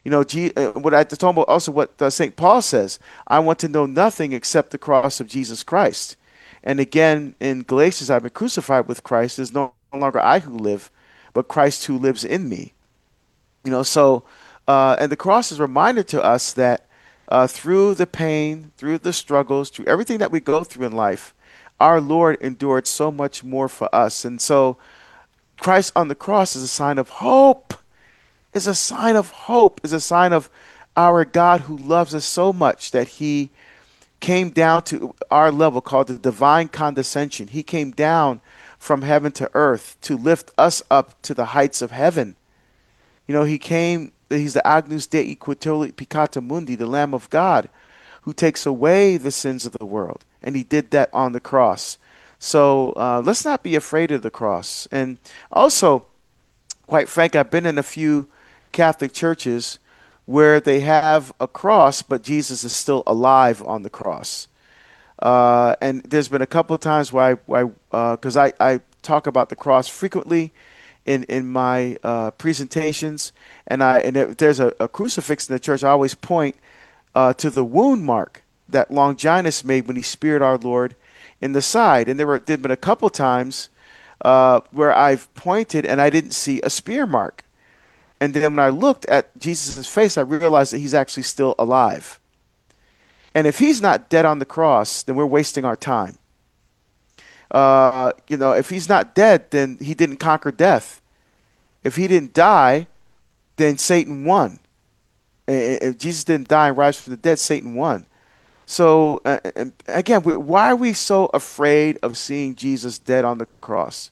What I told about also what St. Paul says, I want to know nothing except the cross of Jesus Christ. And again, in Galatians, I've been crucified with Christ. It's no longer I who live, but Christ who lives in me. And the cross is a reminder to us that through the pain, through the struggles, through everything that we go through in life, our Lord endured so much more for us. And so Christ on the cross is a sign of hope, is a sign of hope, is a sign of our God who loves us so much that he came down to our level called the divine condescension. He came down from heaven to earth to lift us up to the heights of heaven. He's the Agnus Dei qui tollit peccata mundi, the Lamb of God, who takes away the sins of the world. And he did that on the cross. So let's not be afraid of the cross. And also, quite frank, I've been in a few Catholic churches where they have a cross, but Jesus is still alive on the cross. And there's been a couple of times where I talk about the cross frequently in my presentations, and if there's a crucifix in the church, I always point to the wound mark that Longinus made when he speared our Lord in the side. And there'd been a couple times where I've pointed and I didn't see a spear mark. And then when I looked at Jesus' face, I realized that he's actually still alive. And if he's not dead on the cross, then we're wasting our time. If he's not dead, then he didn't conquer death. If he didn't die, then Satan won. If Jesus didn't die and rise from the dead, Satan won. So, again, why are we so afraid of seeing Jesus dead on the cross?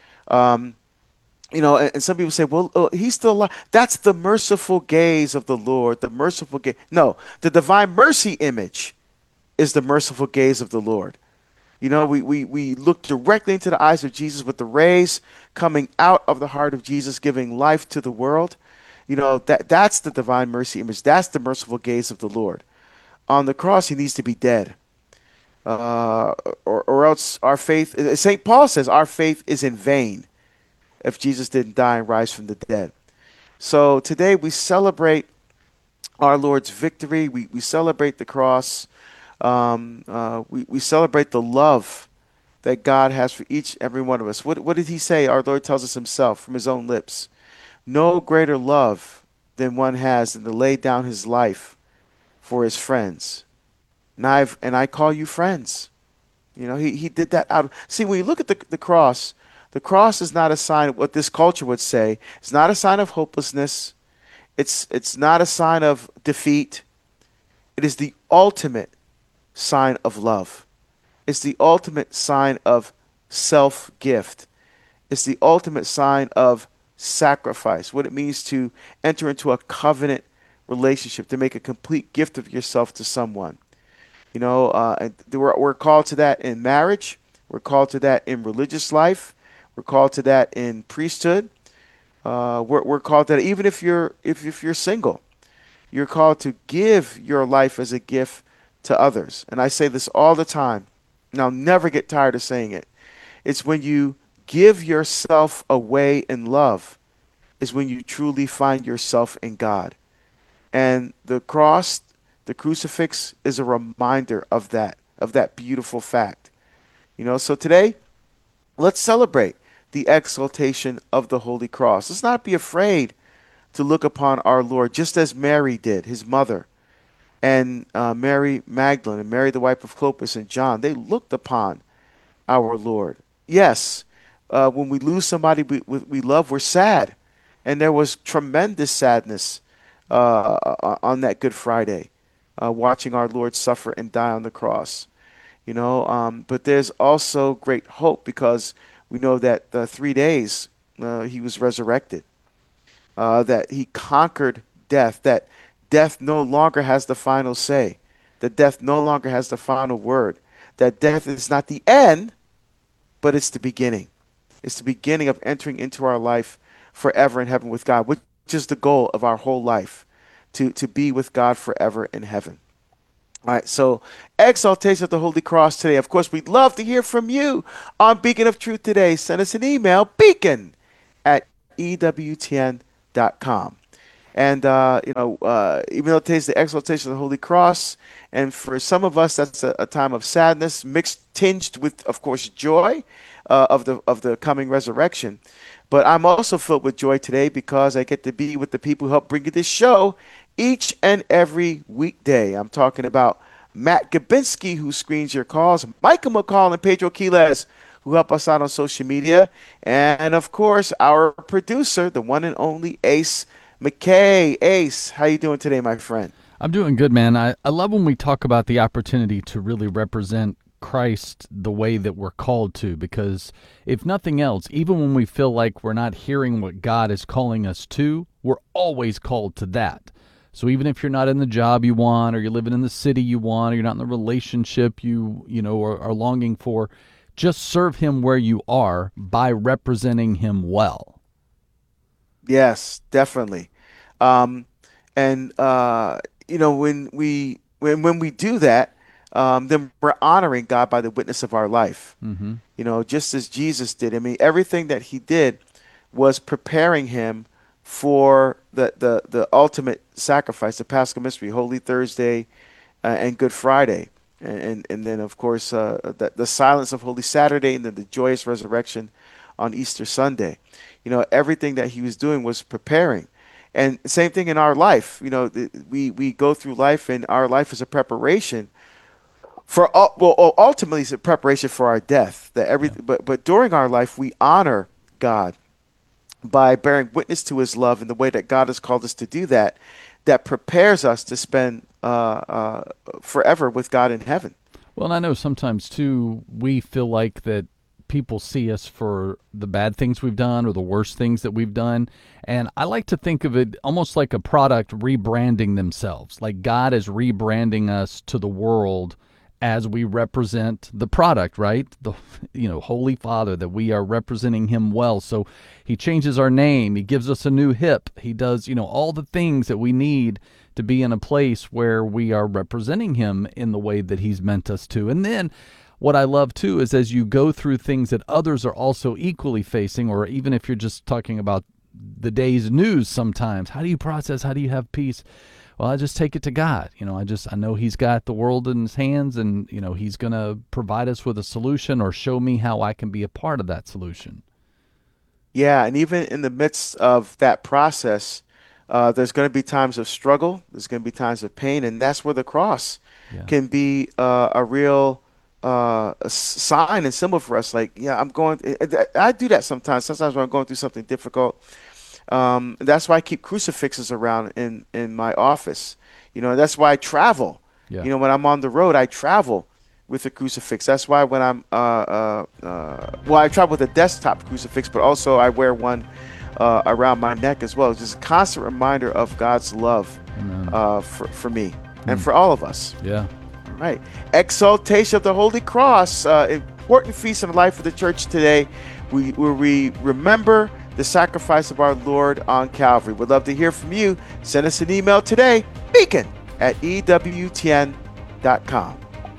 And some people say, well, he's still alive. That's the merciful gaze of the Lord, the merciful gaze. No, the divine mercy image is the merciful gaze of the Lord. We look directly into the eyes of Jesus with the rays coming out of the heart of Jesus, giving life to the world. That's the divine mercy image. That's the merciful gaze of the Lord. On the cross, he needs to be dead. Or else our faith, St. Paul says, our faith is in vain if Jesus didn't die and rise from the dead. So today we celebrate our Lord's victory. We celebrate the cross. We celebrate the love that God has for each every one of us. What did he say? Our Lord tells us himself from his own lips. No greater love than one has than to lay down his life for his friends. And I call you friends. He did that out. See, when you look at the cross is not a sign of what this culture would say. It's not a sign of hopelessness. It's not a sign of defeat. It is the ultimate sign of love. It's the ultimate sign of self-gift. It's the ultimate sign of sacrifice, what it means to enter into a covenant relationship, to make a complete gift of yourself to someone. And we're called to that in marriage. We're called to that in religious life. We're called to that in priesthood. We're called to that even if you're single. You're called to give your life as a gift to others. And I say this all the time, and I'll never get tired of saying it. It's when you give yourself away in love is when you truly find yourself in God. And the cross, the crucifix is a reminder of that beautiful fact. So today, let's celebrate the exaltation of the Holy Cross. Let's not be afraid to look upon our Lord, just as Mary did, his mother, and Mary Magdalene, and Mary the wife of Clopas, and John. They looked upon our Lord. Yes, when we lose somebody we love, we're sad. And there was tremendous sadness on that Good Friday, watching our Lord suffer and die on the cross. But there's also great hope because we know that 3 days he was resurrected, that he conquered death, that death no longer has the final say, that death no longer has the final word, that death is not the end, but it's the beginning. It's the beginning of entering into our life forever in heaven with God, which is the goal of our whole life, to be with God forever in heaven. All right, so exaltation of the Holy Cross today. Of course, we'd love to hear from you on Beacon of Truth today. Send us an email, beacon@ewtn.com. And, even though today's the exaltation of the Holy Cross, and for some of us, that's a time of sadness, mixed, tinged with, of course, joy of the coming resurrection. But I'm also filled with joy today because I get to be with the people who help bring you this show each and every weekday. I'm talking about Matt Gabinski, who screens your calls, Micah McCall and Pedro Quiles, who help us out on social media, and, of course, our producer, the one and only Ace McKay. Ace, how you doing today, my friend? I'm doing good, man. I love when we talk about the opportunity to really represent Christ the way that we're called to, because if nothing else, even when we feel like we're not hearing what God is calling us to, we're always called to that. So even if you're not in the job you want, or you're living in the city you want, or you're not in the relationship you are longing for, just serve him where you are by representing him well. Yes, definitely. When we do that, then we're honoring God by the witness of our life. Mm-hmm. Just as Jesus did. I mean, everything that he did was preparing him for the ultimate sacrifice, the Paschal mystery, Holy Thursday and Good Friday. And then, of course, the silence of Holy Saturday, and then the joyous resurrection on Easter Sunday. Everything that he was doing was preparing. And same thing in our life. We go through life, and our life is a preparation for ultimately it's a preparation for our death. But during our life, we honor God by bearing witness to his love in the way that God has called us to do that prepares us to spend forever with God in heaven. Well, and I know sometimes, too, we feel like that people see us for the bad things we've done or the worst things that we've done. And I like to think of it almost like a product rebranding themselves, like God is rebranding us to the world as we represent the product, right? The Holy Father, that we are representing him well. So he changes our name. He gives us a new hip. He does, all the things that we need to be in a place where we are representing him in the way that he's meant us to. And then what I love, too, is as you go through things that others are also equally facing, or even if you're just talking about the day's news sometimes, how do you process? How do you have peace? Well, I just take it to God. I know he's got the world in his hands, and, he's going to provide us with a solution or show me how I can be a part of that solution. Yeah, and even in the midst of that process, there's going to be times of struggle. There's going to be times of pain, and that's where the cross can be a real sign and symbol for us. Like, I do that sometimes. Sometimes when I'm going through something difficult. That's why I keep crucifixes around in my office. That's why I travel. Yeah. When I'm on the road, I travel with a crucifix. That's why when I'm I travel with a desktop crucifix, but also I wear one around my neck as well. It's just a constant reminder of God's love for me and for all of us. Yeah. Right. Exaltation of the Holy Cross, important feast in the life of the church today. We remember the sacrifice of our Lord on Calvary. We'd love to hear from you. Send us an email today, beacon@ewtn.com.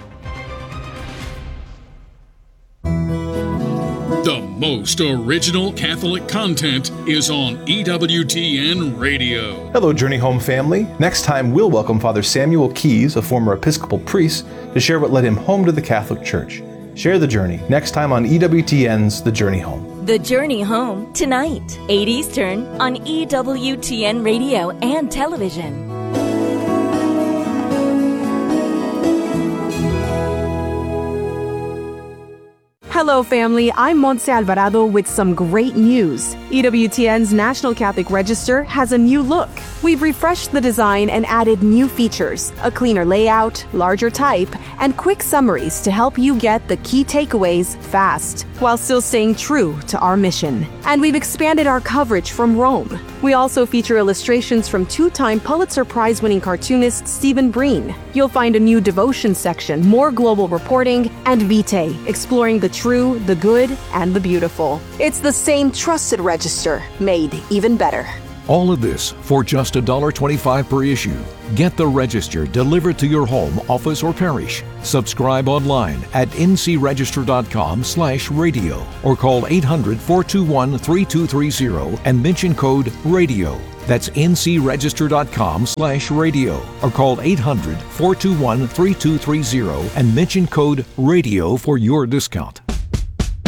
The most original Catholic content is on EWTN Radio. Hello, Journey Home family. Next time, we'll welcome Father Samuel Keyes, a former Episcopal priest, to share what led him home to the Catholic Church. Share the journey next time on EWTN's The Journey Home. The Journey Home, tonight, 8 Eastern, on EWTN Radio and Television. Hello, family. I'm Montse Alvarado with some great news. EWTN's National Catholic Register has a new look. We've refreshed the design and added new features, a cleaner layout, larger type, and quick summaries to help you get the key takeaways fast, while still staying true to our mission. And we've expanded our coverage from Rome. We also feature illustrations from two-time Pulitzer Prize-winning cartoonist Stephen Breen. You'll find a new devotion section, more global reporting, and Vitae, exploring the true, the good, and the beautiful. It's the same trusted register, made even better. All of this for just $1.25 per issue. Get the Register delivered to your home, office, or parish. Subscribe online at ncregister.com/radio or call 800-421-3230 and mention code RADIO. That's ncregister.com/radio or call 800-421-3230 and mention code RADIO for your discount.